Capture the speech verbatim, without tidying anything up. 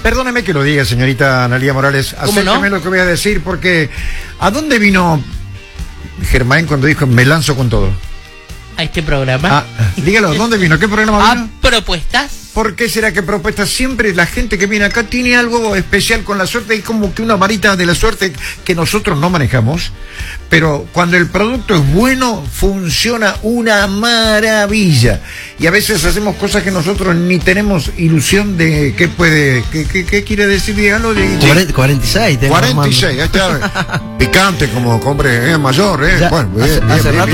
Perdóneme que lo diga, señorita Analía Morales. Acépteme no? lo que voy a decir, porque ¿a dónde vino Germán cuando dijo me lanzo con todo? A este programa. Ah, dígalo, ¿dónde vino? ¿Qué programa vino? ¿A propuestas? ¿Por qué será que propuestas? Siempre la gente que viene acá tiene algo especial con la suerte. Hay como que una varita de la suerte que nosotros no manejamos. Pero cuando el producto es bueno, funciona una maravilla. Y a veces hacemos cosas que nosotros ni tenemos ilusión de qué puede... ¿Qué, qué, qué quiere decir? Dígalo. cuarenta y seis. cuarenta y seis, ahí está. Picante como hombre eh, mayor. Eh. Ya, bueno, bien, hace, bien, hace bien, rato